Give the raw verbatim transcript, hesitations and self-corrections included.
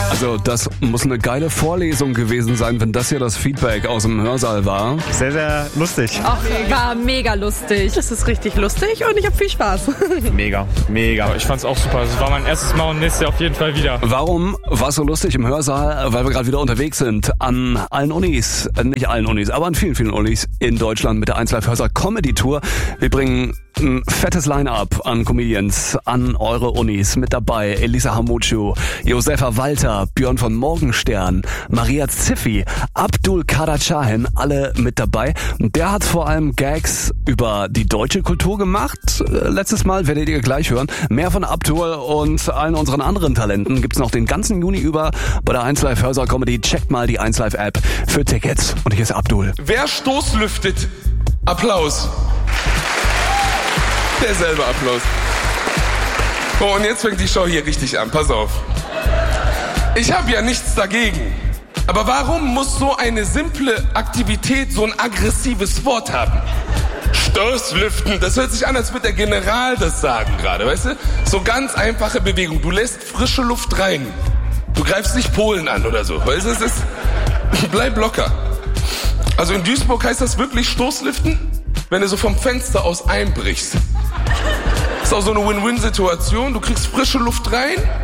Also das muss eine geile Vorlesung gewesen sein, wenn das hier das Feedback aus dem Hörsaal war. Sehr, sehr lustig. Ach, war mega lustig. Das ist richtig lustig und ich habe viel Spaß. Mega, mega. Ich fand's auch super. Das war mein erstes Mal und nächstes Jahr auf jeden Fall wieder. Warum war es so lustig im Hörsaal? Weil wir gerade wieder unterwegs sind an allen Unis, nicht allen Unis, aber an vielen, vielen Unis in Deutschland mit der eins Live Hörsaal Comedy Tour. Wir bringen ein fettes Line-Up an Comedians an eure Unis. Mit dabei Elisa Hamucu, Josefa Walter, Björn von Morgenstern, Maria Ziffi, Abdul Kader Chahin, alle mit dabei. Und der hat vor allem Gags über die deutsche Kultur gemacht. Letztes Mal werdet ihr gleich hören. Mehr von Abdul und allen unseren anderen Talenten gibt's noch den ganzen Juni über bei der eins Live Hörsaal Comedy. Checkt mal die eins Live App für Tickets. Und hier ist Abdul. Wer stoßlüftet? Applaus. Derselbe Applaus. Oh, und jetzt fängt die Show hier richtig an. Pass auf. Ich habe ja nichts dagegen. Aber warum muss so eine simple Aktivität so ein aggressives Wort haben? Stoßlüften, das hört sich an, als würde der General das sagen gerade, weißt du? So ganz einfache Bewegung. Du lässt frische Luft rein. Du greifst nicht Polen an oder so. Weißt du, es ist... Bleib locker. Also in Duisburg heißt das wirklich Stoßlüften, wenn du so vom Fenster aus einbrichst. Ist auch so eine Win-Win-Situation. Du kriegst frische Luft rein